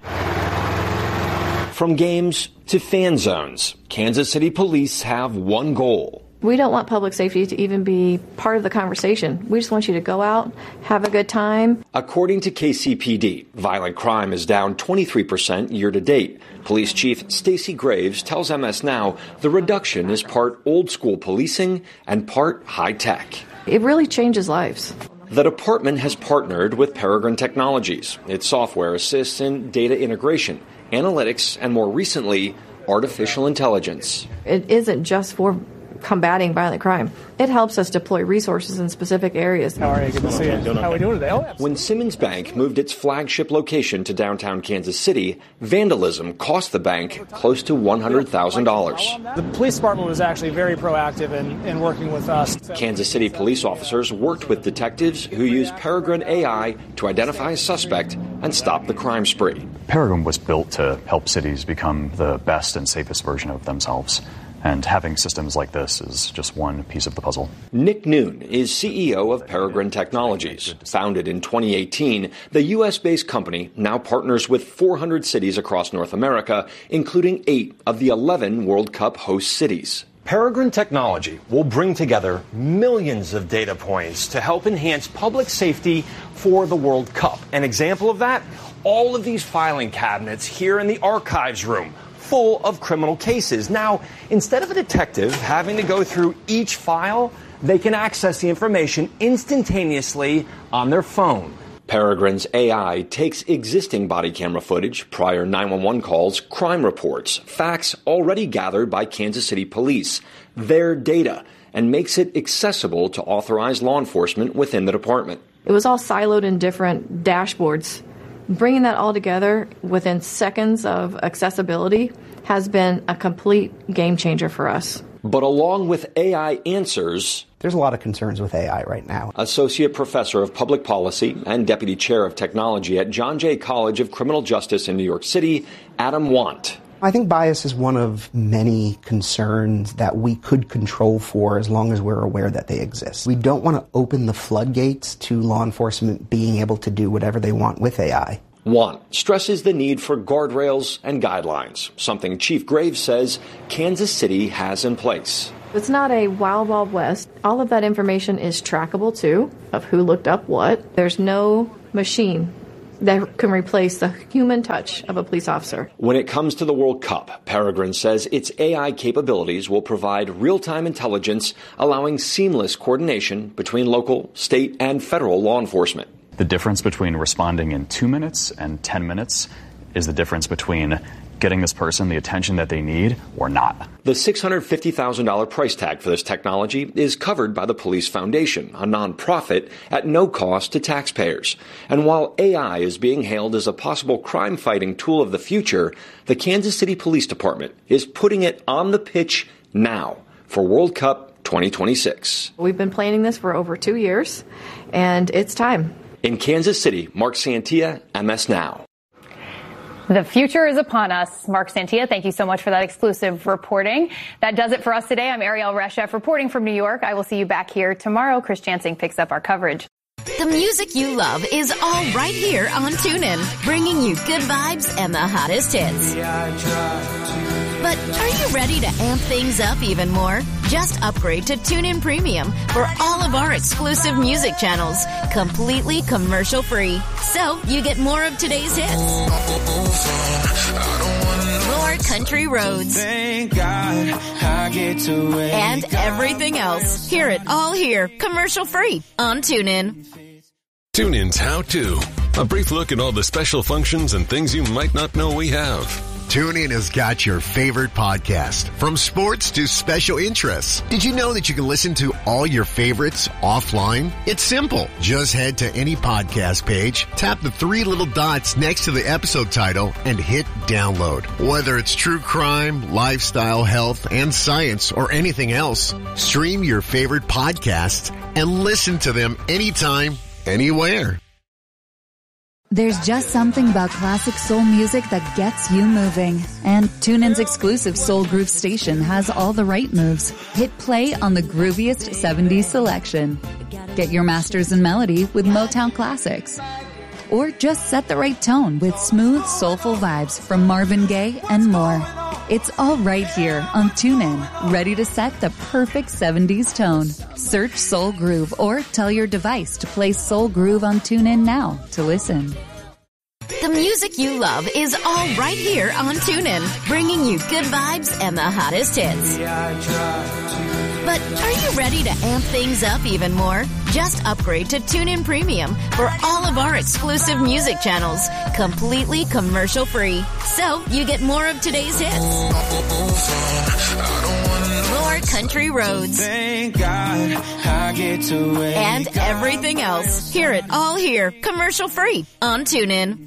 From games to fan zones, Kansas City police have one goal. We don't want public safety to even be part of the conversation. We just want you to go out, have a good time. According to KCPD, violent crime is down 23% year to date. Police Chief Stacey Graves tells MS Now the reduction is part old school policing and part high tech. It really changes lives. The department has partnered with Peregrine Technologies. Its software assists in data integration, analytics, and more recently, artificial intelligence. It isn't just for combating violent crime. It helps us deploy resources in specific areas. How are you? Good to see you. How are we doing today? When Simmons Bank moved its flagship location to downtown Kansas City, vandalism cost the bank close to $100,000. The police department was actually very proactive in working with us. Kansas City police officers worked with detectives who used Peregrine AI to identify a suspect and stop the crime spree. Peregrine was built to help cities become the best and safest version of themselves. And having systems like this is just one piece of the puzzle. Nick Noon is CEO of Peregrine Technologies. Founded in 2018, the U.S.-based company now partners with 400 cities across North America, including 8 of the 11 World Cup host cities. Peregrine Technology will bring together millions of data points to help enhance public safety for the World Cup. An example of that? All of these filing cabinets here in the archives room, full of criminal cases. Now, instead of a detective having to go through each file, they can access the information instantaneously on their phone. Peregrine's AI takes existing body camera footage, prior 911 calls, crime reports, facts already gathered by Kansas City police, their data, and makes it accessible to authorized law enforcement within the department. It was all siloed in different dashboards. Bringing that all together within seconds of accessibility has been a complete game changer for us. But along with AI answers, there's a lot of concerns with AI right now. Associate Professor of Public Policy and Deputy Chair of Technology at John Jay College of Criminal Justice in New York City, Adam Want. I think bias is one of many concerns that we could control for as long as we're aware that they exist. We don't want to open the floodgates to law enforcement being able to do whatever they want with AI. Want stresses the need for guardrails and guidelines, something Chief Graves says Kansas City has in place. It's not a wild, wild west. All of that information is trackable, too, of who looked up what. There's no machine that can replace the human touch of a police officer. When it comes to the World Cup, Peregrine says its AI capabilities will provide real-time intelligence, allowing seamless coordination between local, state, and federal law enforcement. The difference between responding in 2 minutes and 10 minutes is the difference between getting this person the attention that they need or not. The $650,000 price tag for this technology is covered by the Police Foundation, a nonprofit at no cost to taxpayers. And while AI is being hailed as a possible crime-fighting tool of the future, the Kansas City Police Department is putting it on the pitch now for World Cup 2026. We've been planning this for over 2 years, and it's time. In Kansas City, Mark Santia, MS Now. The future is upon us. Mark Santia, thank you so much for that exclusive reporting. That does it for us today. I'm Ariel Reshef reporting from New York. I will see you back here tomorrow. Chris Jansing picks up our coverage. The music you love is all right here on TuneIn, bringing you good vibes and the hottest hits. But are you ready to amp things up even more? Just upgrade to TuneIn Premium for all of our exclusive music channels, completely commercial-free. So you get more of today's hits, more country roads, and everything else. Hear it all here, commercial-free on TuneIn. TuneIn's How To. A brief look at all the special functions and things you might not know we have. TuneIn has got your favorite podcast, from sports to special interests. Did you know that you can listen to all your favorites offline? It's simple. Just head to any podcast page, tap the 3 little dots next to the episode title, and hit download. Whether it's true crime, lifestyle, health, and science, or anything else, stream your favorite podcasts and listen to them anytime, anywhere. There's just something about classic soul music that gets you moving. And TuneIn's exclusive Soul Groove station has all the right moves. Hit play on the grooviest 70s selection. Get your masters in melody with Motown classics. Or just set the right tone with smooth, soulful vibes from Marvin Gaye and more. It's all right here on TuneIn, ready to set the perfect 70s tone. Search Soul Groove or tell your device to play Soul Groove on TuneIn now to listen. The music you love is all right here on TuneIn, bringing you good vibes and the hottest hits. But are you ready to amp things up even more? Just upgrade to TuneIn Premium for all of our exclusive music channels, completely commercial-free. So you get more of today's hits, more country roads, and everything else. Hear it all here, commercial-free on TuneIn.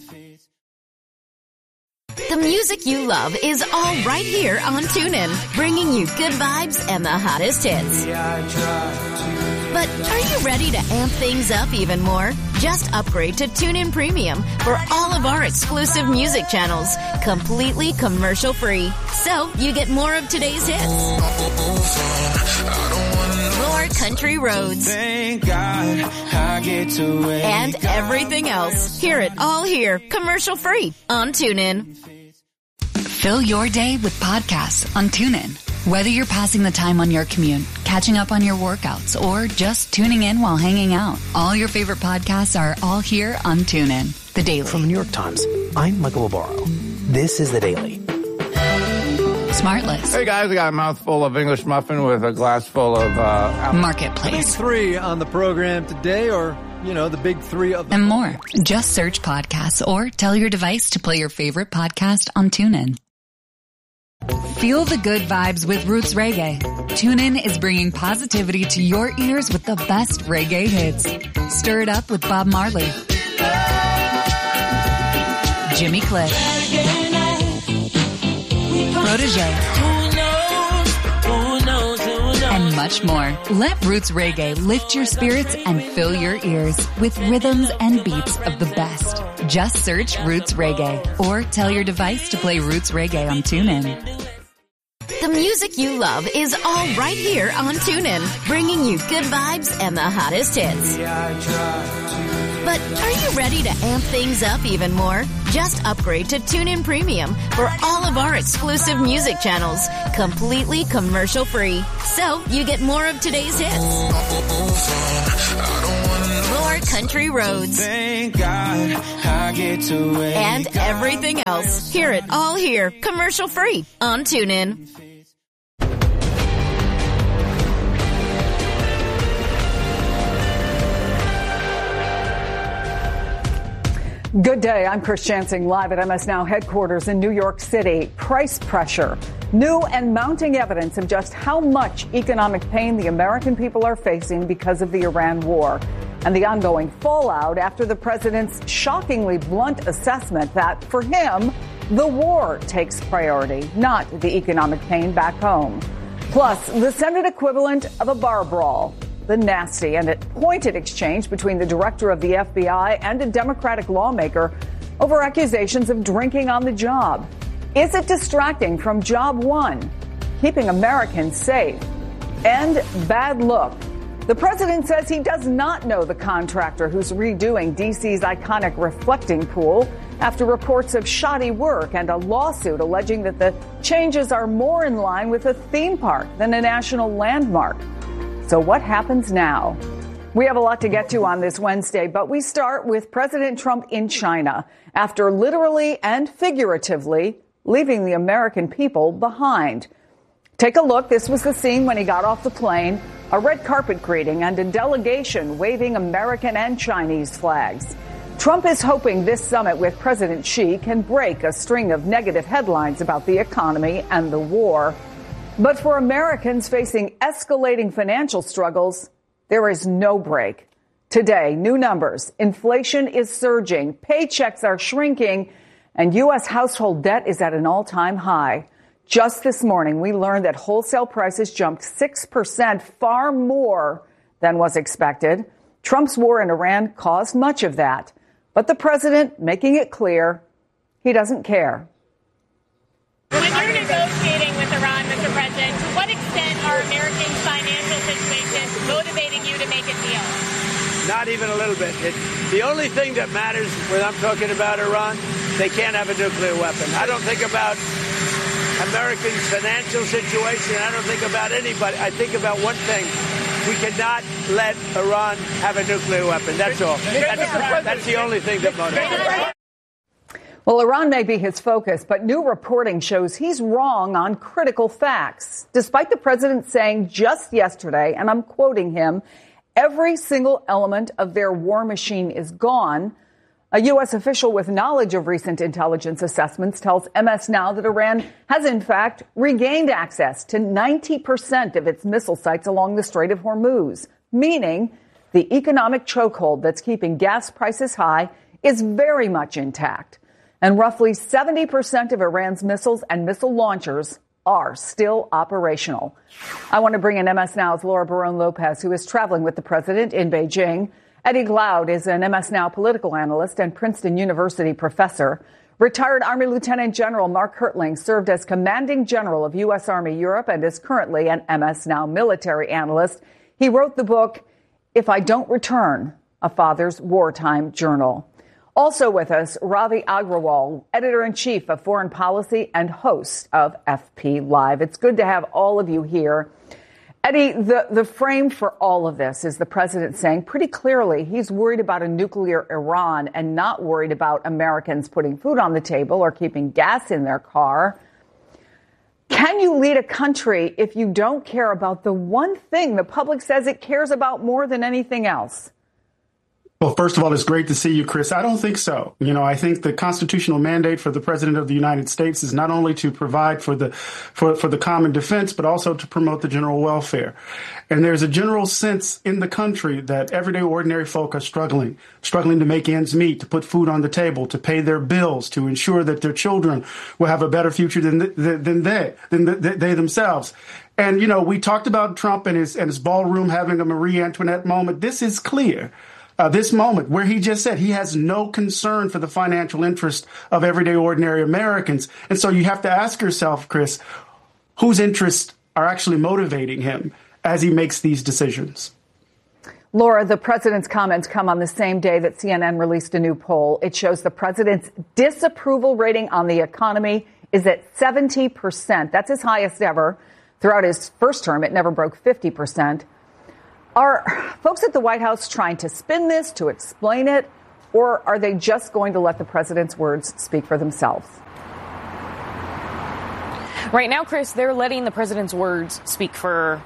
The music you love is all right here on TuneIn, bringing you good vibes and the hottest hits. But are you ready to amp things up even more? Just upgrade to TuneIn Premium for all of our exclusive music channels, completely commercial-free. So you get more of today's hits, more country roads, and everything else. Hear it all here, commercial-free on TuneIn. Fill your day with podcasts on TuneIn. Whether you're passing the time on your commute, catching up on your workouts, or just tuning in while hanging out, all your favorite podcasts are all here on TuneIn. The Daily. From the New York Times, I'm Michael Labaro. This is The Daily. Smartless. Hey guys, I got a mouthful of English muffin with a glass full of Marketplace. The big 3 on the program today, or the big 3 of the and more. Just search podcasts or tell your device to play your favorite podcast on TuneIn. Feel the good vibes with Roots Reggae. TuneIn is bringing positivity to your ears with the best reggae hits. Stir it up with Bob Marley, Jimmy Cliff, Protégé, much more. Let Roots Reggae lift your spirits and fill your ears with rhythms and beats of the best. Just search Roots Reggae or tell your device to play Roots Reggae on TuneIn. The music you love is all right here on TuneIn, bringing you good vibes and the hottest hits. But are you ready to amp things up even more? Just upgrade to TuneIn Premium for all of our exclusive music channels, completely commercial-free. So you get more of today's hits, more country roads, Thank God I get to wake and everything else. Hear it all here, commercial-free on TuneIn. Good day. I'm Chris Jansing, live at MS Now headquarters in New York City. Price pressure. New and mounting evidence of just how much economic pain the American people are facing because of the Iran war and the ongoing fallout after the president's shockingly blunt assessment that, for him, the war takes priority, not the economic pain back home. Plus, the Senate equivalent of a bar brawl. The nasty and pointed exchange between the director of the FBI and a Democratic lawmaker over accusations of drinking on the job. Is it distracting from job one, keeping Americans safe? And bad look. The president says he does not know the contractor who's redoing D.C.'s iconic reflecting pool after reports of shoddy work and a lawsuit alleging that the changes are more in line with a theme park than a national landmark. So what happens now? We have a lot to get to on this Wednesday, but we start with President Trump in China after literally and figuratively leaving the American people behind. Take a look. This was the scene when he got off the plane, a red carpet greeting and a delegation waving American and Chinese flags. Trump is hoping this summit with President Xi can break a string of negative headlines about the economy and the war. But for Americans facing escalating financial struggles, there is no break. Today, new numbers. Inflation is surging, paychecks are shrinking, and U.S. household debt is at an all-time high. Just this morning, we learned that wholesale prices jumped 6%, far more than was expected. Trump's war in Iran caused much of that. But the president making it clear he doesn't care. When you're negotiating with Iran, Mr. President, to what extent are Americans' financial situations motivating you to make a deal? Not even a little bit. The only thing that matters when I'm talking about Iran, they can't have a nuclear weapon. I don't think about Americans' financial situation. I don't think about anybody. I think about one thing. We cannot let Iran have a nuclear weapon. That's all. That's the only thing that motivates. Well, Iran may be his focus, but new reporting shows he's wrong on critical facts. Despite the president saying just yesterday, and I'm quoting him, every single element of their war machine is gone, a U.S. official with knowledge of recent intelligence assessments tells MS Now that Iran has, in fact, regained access to 90% of its missile sites along the Strait of Hormuz, meaning the economic chokehold that's keeping gas prices high is very much intact. And roughly 70% of Iran's missiles and missile launchers are still operational. I want to bring in MS Now's Laura Barone-Lopez, who is traveling with the president in Beijing. Eddie Glaude is an MS Now political analyst and Princeton University professor. Retired Army Lieutenant General Mark Hertling served as commanding general of U.S. Army Europe and is currently an MS Now military analyst. He wrote the book, If I Don't Return, A Father's Wartime Journal. Also with us, Ravi Agrawal, editor-in-chief of Foreign Policy and host of FP Live. It's good to have all of you here. Eddie, the frame for all of this is the president saying pretty clearly he's worried about a nuclear Iran and not worried about Americans putting food on the table or keeping gas in their car. Can you lead a country if you don't care about the one thing the public says it cares about more than anything else? Well, first of all, it's great to see you, Chris. I don't think so. I think the constitutional mandate for the president of the United States is not only to provide for the common defense, but also to promote the general welfare. And there's a general sense in the country that everyday ordinary folk are struggling to make ends meet, to put food on the table, to pay their bills, to ensure that their children will have a better future than they themselves. And, you know, we talked about Trump and his ballroom having a Marie Antoinette moment. This is clear. This moment where he just said he has no concern for the financial interest of everyday ordinary Americans. And so you have to ask yourself, Chris, whose interests are actually motivating him as he makes these decisions? Laura, the president's comments come on the same day that CNN released a new poll. It shows the president's disapproval rating on the economy is at 70%. That's his highest ever. Throughout his first term, it never broke 50%. Are folks at the White House trying to spin this, to explain it, or are they just going to let the president's words speak for themselves? Right now, Chris, they're letting the president's words speak for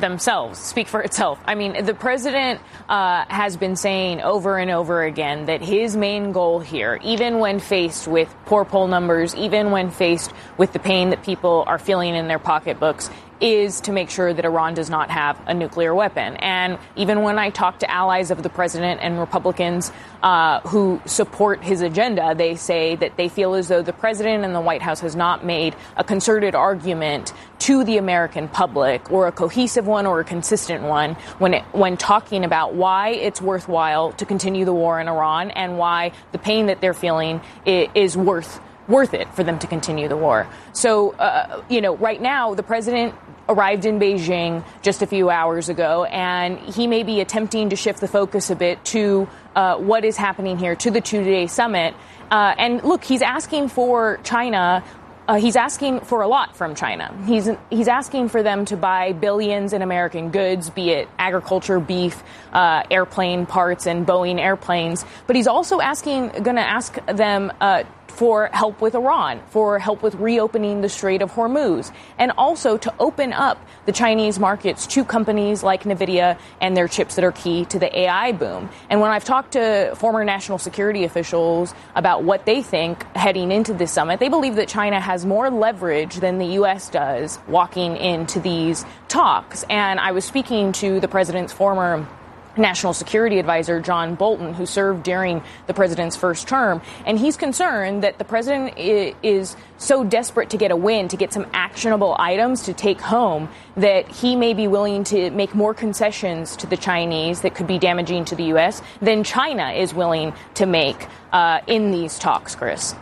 itself. I mean, the president has been saying over and over again that his main goal here, even when faced with poor poll numbers, even when faced with the pain that people are feeling in their pocketbooks, is to make sure that Iran does not have a nuclear weapon. And even when I talk to allies of the president and Republicans who support his agenda, they say that they feel as though the president and the White House has not made a concerted argument to the American public, or a cohesive one or a consistent one, when talking about why it's worthwhile to continue the war in Iran and why the pain that they're feeling is worth it for them to continue the war. So, right now, the president arrived in Beijing just a few hours ago, and he may be attempting to shift the focus a bit to what is happening here, to the two-day summit. And look, he's asking for China. He's asking for a lot from China. He's asking for them to buy billions in American goods, be it agriculture, beef, airplane parts, and Boeing airplanes. But he's also going to ask them for help with Iran, for help with reopening the Strait of Hormuz, and also to open up the Chinese markets to companies like NVIDIA and their chips that are key to the AI boom. And when I've talked to former national security officials about what they think heading into this summit, they believe that China has more leverage than the U.S. does walking into these talks. And I was speaking to the president's former National Security Advisor, John Bolton, who served during the president's first term. And he's concerned that the president is so desperate to get a win, to get some actionable items to take home, that he may be willing to make more concessions to the Chinese that could be damaging to the U.S. than China is willing to make in these talks, Chris.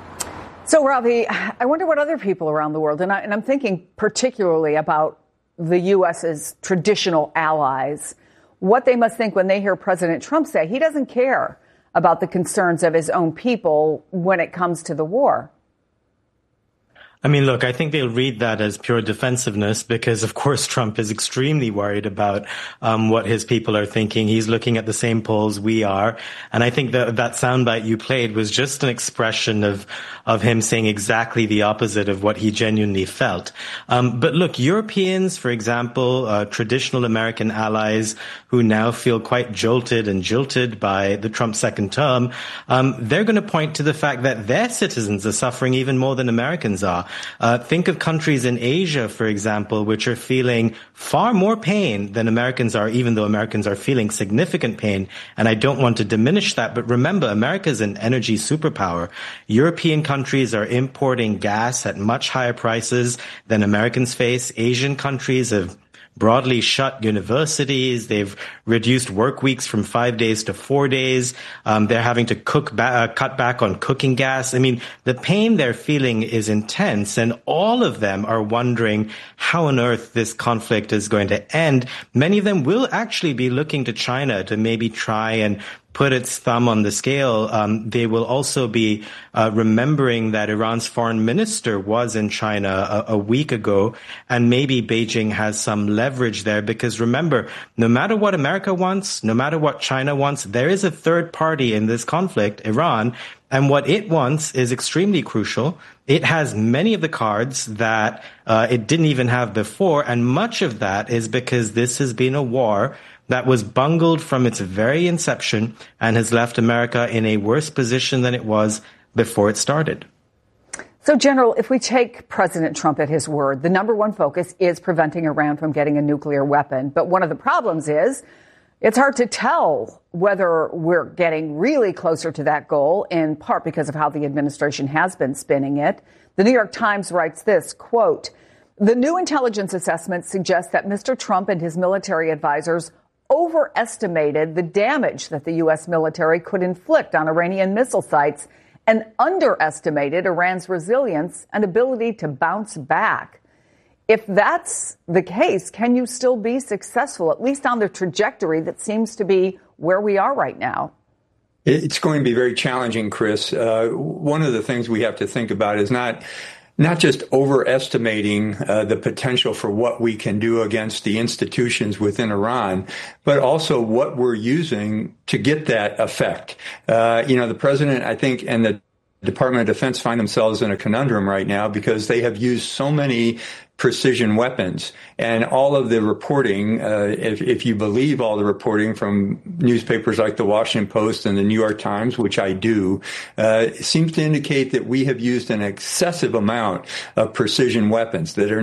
So, Ravi, I wonder what other people around the world, and I'm thinking particularly about the U.S.'s traditional allies, what they must think when they hear President Trump say he doesn't care about the concerns of his own people when it comes to the war. I mean, look, I think they'll read that as pure defensiveness because, of course, Trump is extremely worried about what his people are thinking. He's looking at the same polls we are. And I think that soundbite you played was just an expression of him saying exactly the opposite of what he genuinely felt. But look, Europeans, for example, traditional American allies who now feel quite jolted and jilted by the Trump second term, they're going to point to the fact that their citizens are suffering even more than Americans are. Think of countries in Asia, for example, which are feeling far more pain than Americans are, even though Americans are feeling significant pain. And I don't want to diminish that. But remember, America is an energy superpower. European countries are importing gas at much higher prices than Americans face. Asian countries have broadly shut universities. They've reduced work weeks from 5 days to 4 days. They're having to cut back on cooking gas. I mean, the pain they're feeling is intense, and all of them are wondering how on earth this conflict is going to end. Many of them will actually be looking to China to maybe try and put its thumb on the scale. They will also be remembering that Iran's foreign minister was in China a week ago, and maybe Beijing has some leverage there because remember, no matter what America wants, no matter what China wants, there is a third party in this conflict, Iran, and what it wants is extremely crucial. It has many of the cards that it didn't even have before, and much of that is because this has been a war that was bungled from its very inception and has left America in a worse position than it was before it started. So, General, if we take President Trump at his word, the number one focus is preventing Iran from getting a nuclear weapon. But one of the problems is it's hard to tell whether we're getting really closer to that goal, in part because of how the administration has been spinning it. The New York Times writes this, quote, The new intelligence assessment suggests that Mr. Trump and his military advisors overestimated the damage that the U.S. military could inflict on Iranian missile sites and underestimated Iran's resilience and ability to bounce back. If that's the case, can you still be successful, at least on the trajectory that seems to be where we are right now? It's going to be very challenging, Chris. One of the things we have to think about is not just overestimating the potential for what we can do against the institutions within Iran, but also what we're using to get that effect. The president, I think, and the Department of Defense find themselves in a conundrum right now because they have used so many precision weapons, and all of the reporting, if you believe all the reporting from newspapers like the Washington Post and the New York Times, which I do, seems to indicate that we have used an excessive amount of precision weapons that are